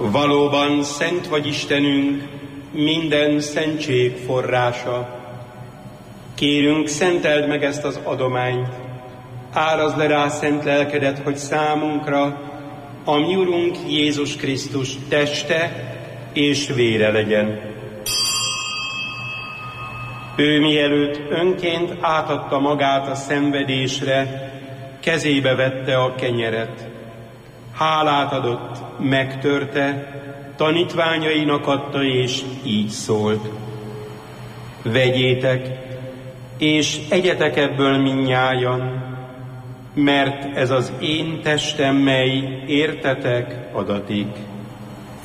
Valóban szent vagy Istenünk, minden szentség forrása. Kérünk, szenteld meg ezt az adományt, árazd le rá szent lelkedet, hogy számunkra a mi Urunk Jézus Krisztus teste és vére legyen. Ő mielőtt önként átadta magát a szenvedésre, kezébe vette a kenyeret. Hálát adott, megtörte, tanítványainak adta, és így szólt: vegyétek, és egyetek ebből mindnyájan, mert ez az én testem, mely értetek adatik.